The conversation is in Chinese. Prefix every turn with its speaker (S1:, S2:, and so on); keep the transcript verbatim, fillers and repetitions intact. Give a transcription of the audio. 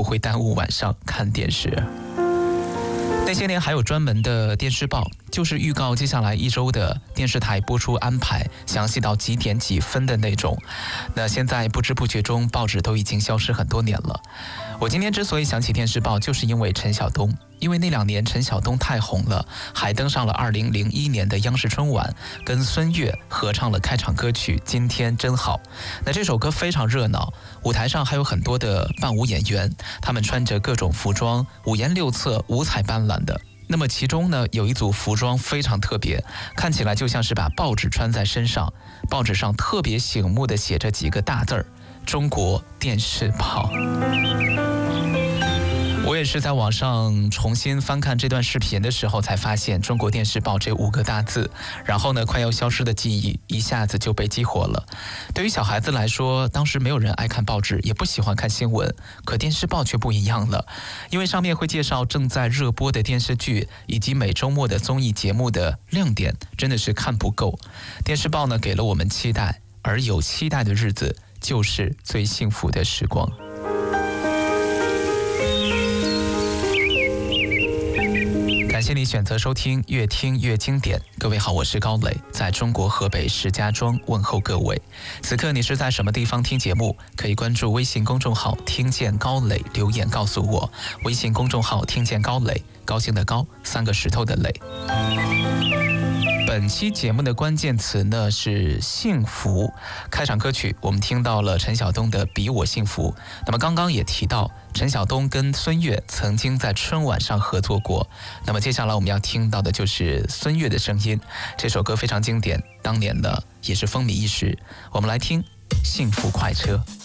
S1: 不会耽误晚上看电视。那些年还有专门的电视报，就是预告接下来一周的电视台播出安排，详细到几点几分的那种。那现在不知不觉中，报纸都已经消失很多年了。我今天之所以想起电视报，就是因为陈晓东，因为那两年陈晓东太红了，还登上了二零零一年的央视春晚，跟孙越合唱了开场歌曲《今天真好》。那这首歌非常热闹，舞台上还有很多的伴舞演员，他们穿着各种服装，五颜六色、五彩斑斓的。那么其中呢，有一组服装非常特别，看起来就像是把报纸穿在身上，报纸上特别醒目的写着几个大字儿：中国电视报。我也是在网上重新翻看这段视频的时候，才发现中国电视报这五个大字，然后呢，快要消失的记忆一下子就被激活了。对于小孩子来说，当时没有人爱看报纸，也不喜欢看新闻，可电视报却不一样了，因为上面会介绍正在热播的电视剧以及每周末的综艺节目的亮点，真的是看不够。电视报呢，给了我们期待，而有期待的日子就是最幸福的时光。感谢你选择收听越听越经典。各位好，我是高磊，在中国河北石家庄问候各位。此刻你是在什么地方听节目？可以关注微信公众号听见高磊，留言告诉我。微信公众号听见高磊，高兴的高，三个石头的磊。本期节目的关键词呢是幸福。开场歌曲我们听到了陈晓东的《比我幸福》。那么刚刚也提到陈晓东跟孙越曾经在春晚上合作过。那么接下来我们要听到的就是孙越的声音。这首歌非常经典，当年呢也是风靡一时。我们来听《幸福快车》。